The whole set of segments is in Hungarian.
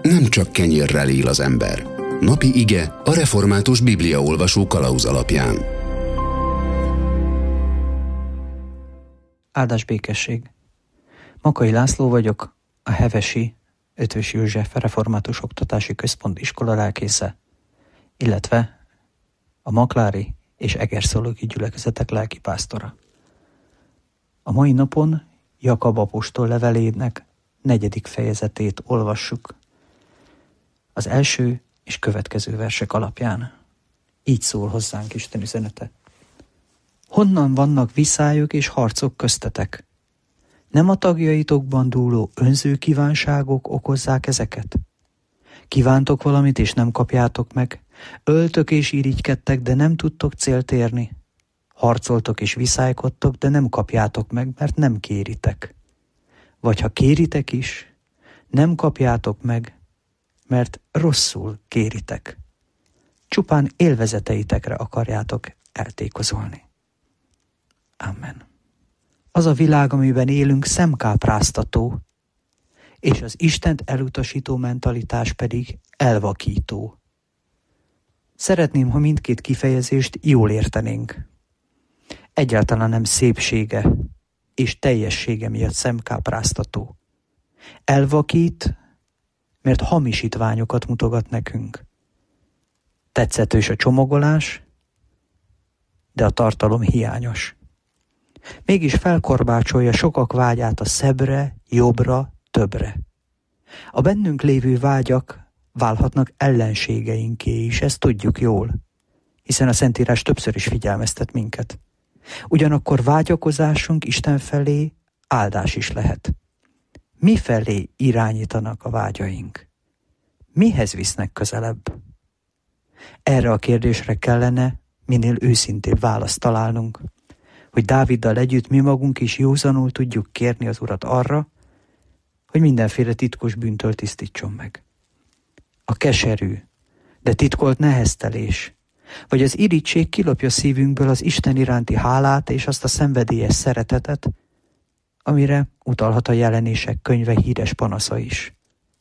nem csak kenyérrel él az ember. Napi ige a Református Bibliaolvasó kalauz alapján. Áldás békesség! Makai László vagyok, a Hevesi Eötvös József Református Oktatási Központ iskola lelkésze, illetve a Maklári és Egerszólogi gyülekezetek lelkipásztora. A mai napon Jakab apostol levelének 4. fejezetét olvassuk az első és következő versek alapján. Így szól hozzánk Isten üzenete. Honnan vannak viszályok és harcok köztetek? Nem a tagjaitokban dúló önző kívánságok okozzák ezeket? Kívántok valamit, és nem kapjátok meg? Öltök és irigykedtek, de nem tudtok célt érni? Harcoltok és viszálykodtok, de nem kapjátok meg, mert nem kéritek. Vagy ha kéritek is, nem kapjátok meg, mert rosszul kéritek. Csupán élvezeteitekre akarjátok eltékozolni. Amen. Az a világ, amiben élünk, szemkápráztató, és az Istent elutasító mentalitás pedig elvakító. Szeretném, ha mindkét kifejezést jól értenénk. Egyáltalán nem szépsége és teljessége miatt szemkápráztató. Elvakít, mert hamisítványokat mutogat nekünk. Tetszetős a csomagolás, de a tartalom hiányos. Mégis felkorbácsolja sokak vágyát a szebbre, jobbra, többre. A bennünk lévő vágyak válhatnak ellenségeinké is, ezt tudjuk jól, hiszen a Szentírás többször is figyelmeztet minket. Ugyanakkor vágyakozásunk Isten felé áldás is lehet. Mi felé irányítanak a vágyaink? Mihez visznek közelebb? Erre a kérdésre kellene minél őszintébb választ találnunk, hogy Dáviddal együtt mi magunk is józanul tudjuk kérni az Urat arra, hogy mindenféle titkos bűntől tisztítson meg. A keserű, de titkolt neheztelés, vagy az irigység kilopja szívünkből az Isten iránti hálát és azt a szenvedélyes szeretetet, amire utalhat a Jelenések könyve híres panasza is.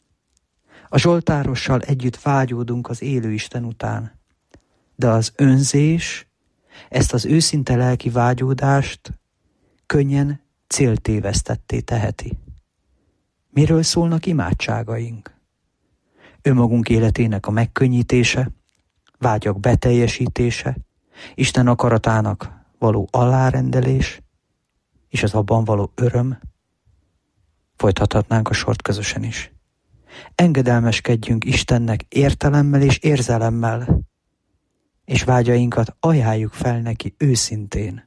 A zsoltárossal együtt vágyódunk az élő Isten után, de az önzés ezt az őszinte lelki vágyódást könnyen céltévesztetté teheti. Miről szólnak imádságaink? Önmagunk életének a megkönnyítése, vágyak beteljesítése, Isten akaratának való alárendelés, és az abban való öröm. Folytathatnánk a sort közösen is. Engedelmeskedjünk Istennek értelemmel és érzelemmel, és vágyainkat ajánljuk fel neki őszintén.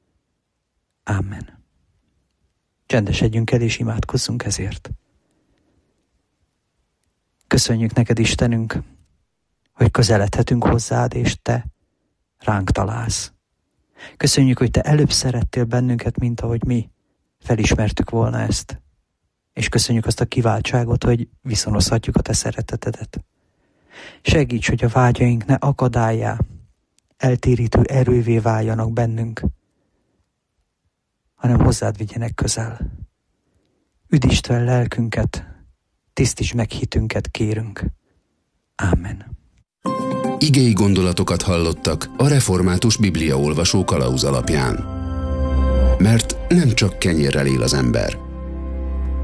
Amen. Csendesedjünk el és imádkozzunk ezért. Köszönjük neked, Istenünk, hogy közeledhetünk hozzád, és te ránk találsz. Köszönjük, hogy te előbb szerettél bennünket, mint ahogy mi felismertük volna ezt. És köszönjük azt a kiváltságot, hogy viszonozhatjuk a te szeretetedet. Segíts, hogy a vágyaink ne akadályá, eltérítő erővé váljanak bennünk, hanem hozzád vigyenek közel. Üdítsd fel lelkünket, tisztítsd meg hitünket, kérünk. Ámen. Igei gondolatokat hallottak a Református Bibliaolvasó kalauz alapján. Mert nem csak kenyérrel él az ember,